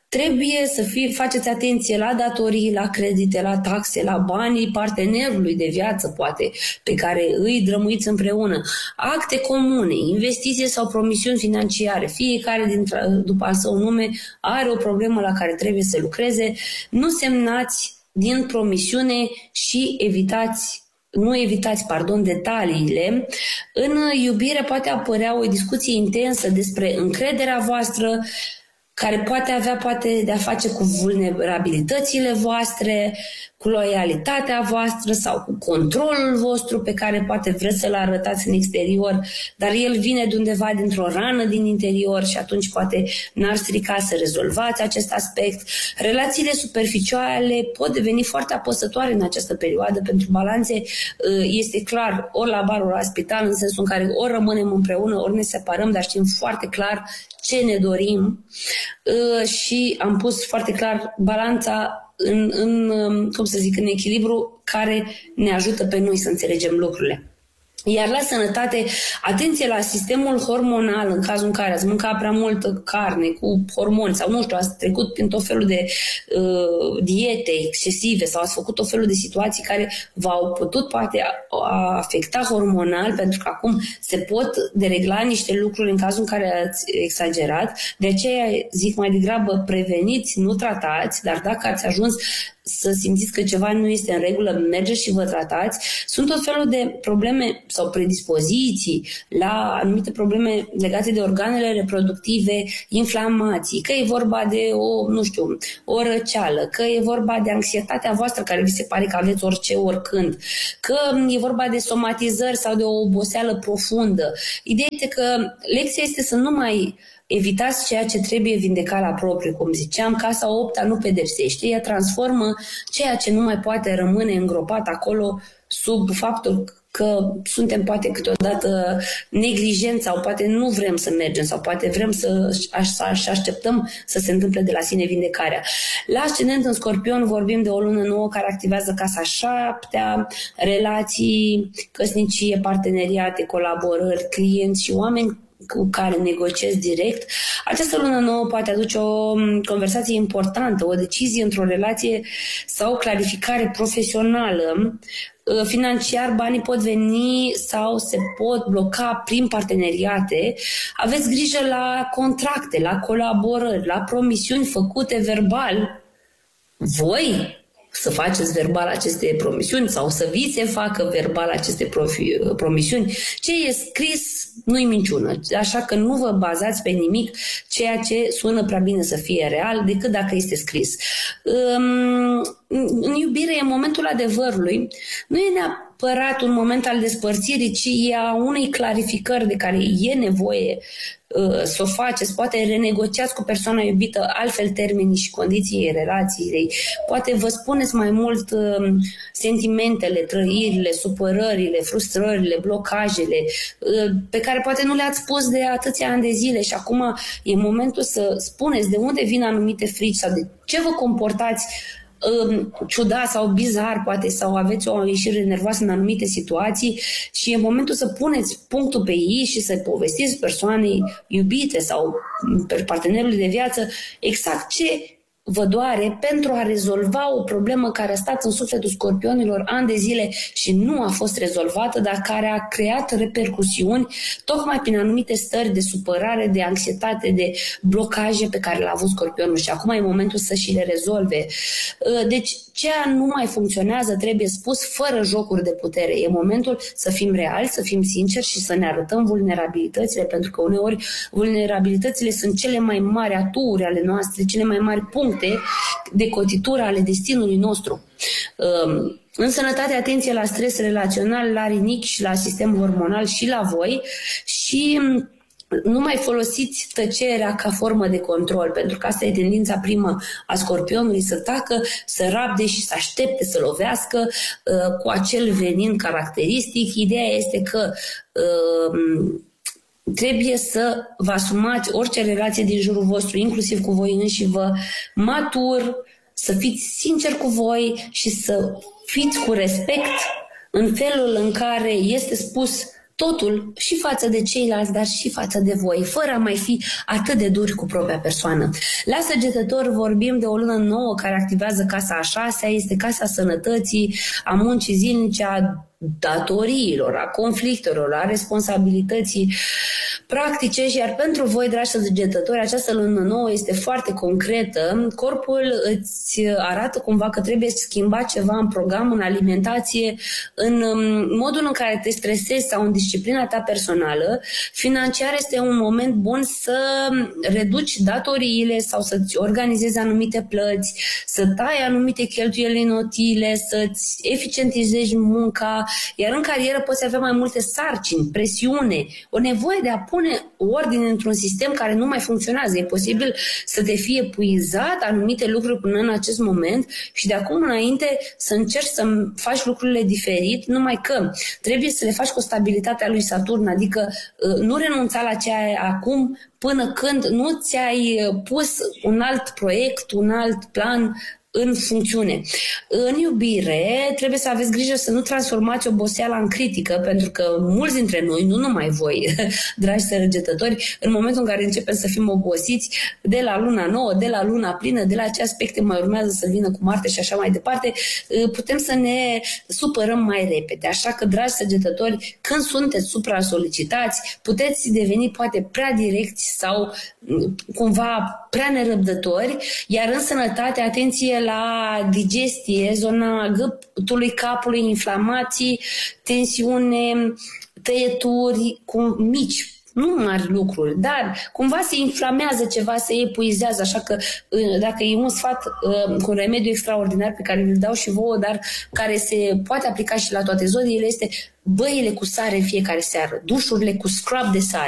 trebuie să fie, faceți atenție la datorii, la credite, la taxe, la banii partenerului de viață, poate, pe care îi drămuiți împreună, acte comune, investiții sau promisiuni financiare. Fiecare, dintre, după al său nume, are o problemă la care trebuie să lucreze. Nu semnați din promisiune și evitați Nu evitați, pardon, detaliile. În iubire poate apărea o discuție intensă despre încrederea voastră, care poate avea poate de a face cu vulnerabilitățile voastre, cu loialitatea voastră sau cu controlul vostru pe care poate vreți să-l arătați în exterior, dar el vine de undeva dintr-o rană din interior și atunci poate n-ar strica să rezolvați acest aspect. Relațiile superficiale pot deveni foarte apăsătoare în această perioadă. Pentru balanțe este clar, ori la bar, ori la spital, în sensul în care ori rămânem împreună, ori ne separăm, dar știm foarte clar ce ne dorim și am pus foarte clar balanța în, în, cum să zic, în echilibru care ne ajută pe noi să înțelegem lucrurile. Iar la sănătate, atenție la sistemul hormonal, în cazul în care ați mâncat prea multă carne cu hormoni sau, nu știu, ați trecut prin tot felul de uh, diete excesive sau ați făcut tot felul de situații care v-au putut poate afecta hormonal, pentru că acum se pot deregla niște lucruri în cazul în care ați exagerat. De aceea zic mai degrabă preveniți, nu tratați, dar dacă ați ajuns să simțiți că ceva nu este în regulă, mergeți și vă tratați. Sunt tot felul de probleme sau predispoziții la anumite probleme legate de organele reproductive, inflamații, că e vorba de o, nu știu, o răceală, că e vorba de anxietatea voastră care vi se pare că aveți orice, oricând, că e vorba de somatizări sau de o oboseală profundă. Ideea este că lecția este să nu mai evitați ceea ce trebuie vindecat la propriu, cum ziceam, casa opta nu pedepsește, ea transformă ceea ce nu mai poate rămâne îngropat acolo sub faptul că suntem poate câteodată neglijenți sau poate nu vrem să mergem sau poate vrem să, să așteptăm să se întâmple de la sine vindecarea. La ascendent în Scorpion vorbim de o lună nouă care activează casa șaptea, relații, căsnicie, parteneriate, colaborări, clienți și oameni cu care negociez direct. Această lună nouă poate aduce o conversație importantă, o decizie într-o relație sau clarificare profesională. Financiar, banii pot veni sau se pot bloca prin parteneriate. Aveți grijă la contracte, la colaborări, la promisiuni făcute verbal. Voi să faceți verbal aceste promisiuni sau să vi se facă verbal aceste promisiuni. Ce e scris nu-i minciună, așa că nu vă bazați pe nimic ceea ce sună prea bine să fie real decât dacă este scris. În iubire e momentul adevărului, nu e neapărat un moment al despărțirii, ci e a unei clarificări de care e nevoie să o faceți, poate renegociați cu persoana iubită altfel termenii și condiții relației, poate vă spuneți mai mult uh, sentimentele, trăirile, supărările, frustrările, blocajele uh, pe care poate nu le-ați spus de atâția ani de zile și acum e momentul să spuneți de unde vin anumite frici sau de ce vă comportați ciudat sau bizar, poate, sau aveți o ieșire nervoasă în anumite situații și e momentul să puneți punctul pe ei și să povestiți persoanei iubite sau partenerului de viață exact ce vă doare pentru a rezolva o problemă care a stat în sufletul scorpionilor ani de zile și nu a fost rezolvată, dar care a creat repercusiuni tocmai prin anumite stări de supărare, de anxietate, de blocaje pe care le-a avut scorpionul și acum e momentul să și le rezolve. Deci ceea nu mai funcționează trebuie spus fără jocuri de putere. E momentul să fim reali, să fim sinceri și să ne arătăm vulnerabilitățile, pentru că uneori vulnerabilitățile sunt cele mai mari aturi ale noastre, cele mai mari puncte de cotitură ale destinului nostru. În sănătate, atenție la stres relațional, la rinic și la sistem hormonal și la voi și nu mai folosiți tăcerea ca formă de control, pentru că asta e tendința primă a scorpionului, să tacă, să rabde și să aștepte să lovească uh, cu acel venin caracteristic. Ideea este că uh, trebuie să vă asumați orice relație din jurul vostru, inclusiv cu voi înși vă, matur, să fiți sinceri cu voi și să fiți cu respect în felul în care este spus totul și față de ceilalți, dar și față de voi, fără a mai fi atât de duri cu propria persoană. La Săgetător vorbim de o lună nouă care activează casa a șasea, este casa sănătății, a muncii zilnice, a datoriilor, a conflictelor, a responsabilității practice, iar pentru voi, dragi săgetători, această lună nouă este foarte concretă. Corpul îți arată cumva că trebuie să schimba ceva în program, în alimentație, în modul în care te stresezi sau în disciplina ta personală. Financiar este un moment bun să reduci datoriile sau să-ți organizezi anumite plăți, să tai anumite cheltuieli inutile, să-ți eficientizezi munca, iar în carieră poți avea mai multe sarcini, presiune, o nevoie de a pune ordine într-un sistem care nu mai funcționează. E posibil să te fie epuizat anumite lucruri până în acest moment și de acum înainte să încerci să faci lucrurile diferit, numai că trebuie să le faci cu stabilitatea lui Saturn, adică nu renunța la ce ai acum până când nu ți-ai pus un alt proiect, un alt plan în funcțiune. În iubire trebuie să aveți grijă să nu transformați oboseala în critică, pentru că mulți dintre noi, nu numai voi, dragi săgetători, în momentul în care începem să fim obosiți de la luna nouă, de la luna plină, de la ce aspecte mai urmează să vină cu Marte și așa mai departe, putem să ne supărăm mai repede. Așa că, dragi săgetători, când sunteți supra-solicitați, puteți deveni poate prea direcți sau cumva prea nerăbdători, iar în sănătate, atenție la digestie, zona gâtului capului, inflamații, tensiune, tăieturi cu mici, nu mari lucruri, dar cumva se inflamează ceva, se epuizează, așa că dacă e un sfat cu un remediu extraordinar pe care îl dau și vouă, dar care se poate aplica și la toate zodiile, este băile cu sare în fiecare seară, dușurile cu scrub de sare.